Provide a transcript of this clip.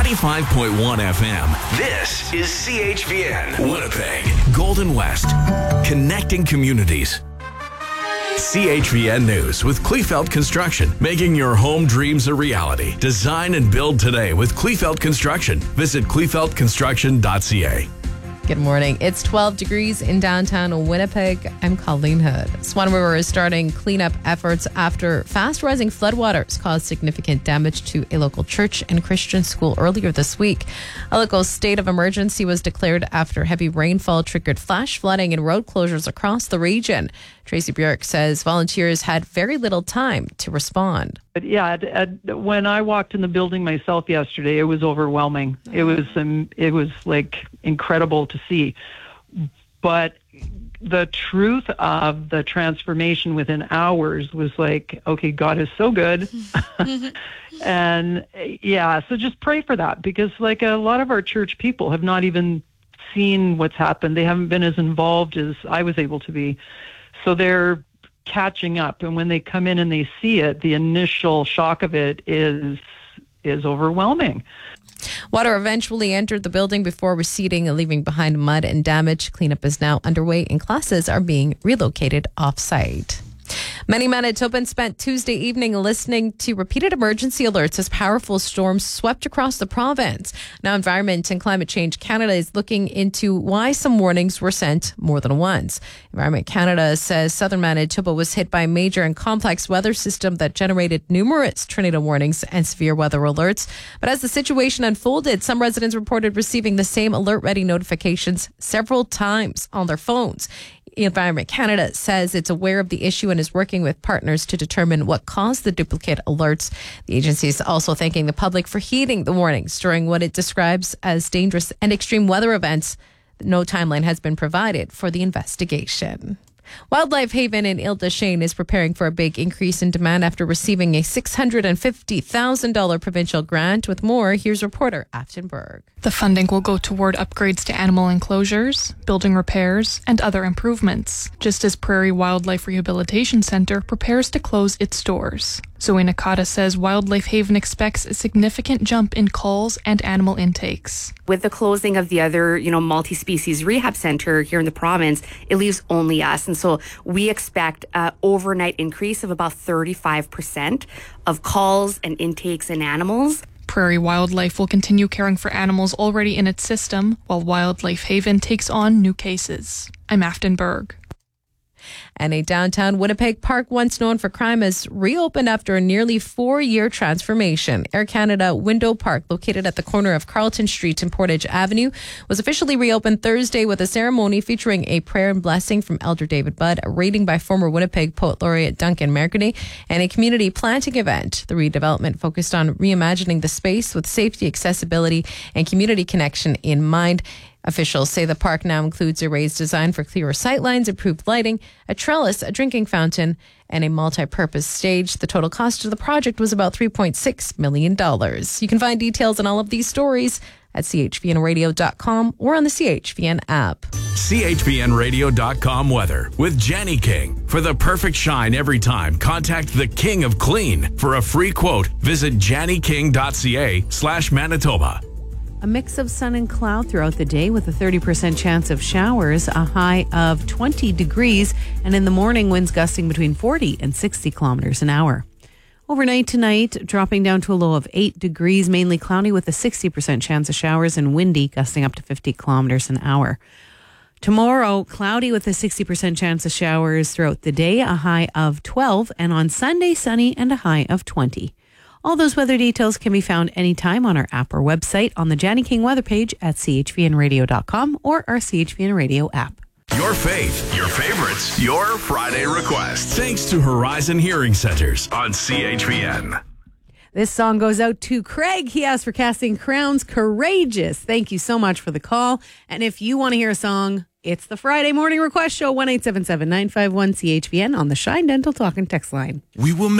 95.1 FM. This is CHVN Winnipeg. Golden West. Connecting communities. CHVN News with Kleefeld Construction, making your home dreams a reality. Design and build today with Kleefeld Construction. Visit kleefeldconstruction.ca. Good morning. It's 12 degrees in downtown Winnipeg. I'm Colleen Hood. Swan River is starting cleanup efforts after fast-rising floodwaters caused significant damage to a local church and Christian school earlier this week. A local state of emergency was declared after heavy rainfall triggered flash flooding and road closures across the region. Tracy Bjork says volunteers had very little time to respond. But yeah, when I walked in the building myself yesterday, it was overwhelming. It was like incredible to see. But the truth of the transformation within hours was like, okay, God is so good. And yeah, so just pray for that, because like a lot of our church people have not even seen what's happened. They haven't been as involved as I was able to be. So they're catching up, and when they come in and they see it, the initial shock of it is overwhelming. Water eventually entered the building before receding and leaving behind mud and damage. Cleanup is now underway and classes are being relocated off-site. Many Manitobans spent Tuesday evening listening to repeated emergency alerts as powerful storms swept across the province. Now, Environment and Climate Change Canada is looking into why some warnings were sent more than once. Environment Canada says southern Manitoba was hit by a major and complex weather system that generated numerous tornado warnings and severe weather alerts. But as the situation unfolded, some residents reported receiving the same alert-ready notifications several times on their phones. Environment Canada says it's aware of the issue and is working with partners to determine what caused the duplicate alerts. The agency is also thanking the public for heeding the warnings during what it describes as dangerous and extreme weather events. No timeline has been provided for the investigation. Wildlife Haven in Ile-des-Chênes is preparing for a big increase in demand after receiving a $650,000 provincial grant. With more, here's reporter Afton Berg. The funding will go toward upgrades to animal enclosures, building repairs, and other improvements, just as Prairie Wildlife Rehabilitation Centre prepares to close its doors. Zoe Nakata says Wildlife Haven expects a significant jump in calls and animal intakes. With the closing of the other, multi-species rehab center here in the province, it leaves only us. And so we expect an overnight increase of about 35% of calls and intakes in animals. Prairie Wildlife will continue caring for animals already in its system, while Wildlife Haven takes on new cases. I'm Afton Berg. And a downtown Winnipeg park once known for crime has reopened after a nearly 4-year transformation. Air Canada Window Park, located at the corner of Carleton Street and Portage Avenue, was officially reopened Thursday with a ceremony featuring a prayer and blessing from Elder David Budd, a reading by former Winnipeg Poet Laureate Duncan Mercredi, and a community planting event. The redevelopment focused on reimagining the space with safety, accessibility, and community connection in mind. Officials say the park now includes a raised design for clearer sightlines, improved lighting, a trellis, a drinking fountain, and a multi-purpose stage. The total cost of the project was about $3.6 million. You can find details on all of these stories at chvnradio.com or on the CHVN app. CHVNradio.com weather with Janny King. For the perfect shine every time, contact the King of Clean. For a free quote, visit jannyking.ca/Manitoba. A mix of sun and cloud throughout the day with a 30% chance of showers, a high of 20 degrees, and in the morning, winds gusting between 40 and 60 kilometers an hour. Overnight tonight, dropping down to a low of 8 degrees, mainly cloudy with a 60% chance of showers and windy, gusting up to 50 kilometers an hour. Tomorrow, cloudy with a 60% chance of showers throughout the day, a high of 12, and on Sunday, sunny and a high of 20. All those weather details can be found anytime on our app or website on the Janny King weather page at chvnradio.com or our CHVN Radio app. Your faith, your favorites, your Friday requests. Thanks to Horizon Hearing Centers on CHVN. This song goes out to Craig. He asked for Casting Crowns, Courageous. Thank you so much for the call. And if you want to hear a song, it's the Friday Morning Request Show, 1-877-951-CHVN on the Shine Dental Talk and Text line. We will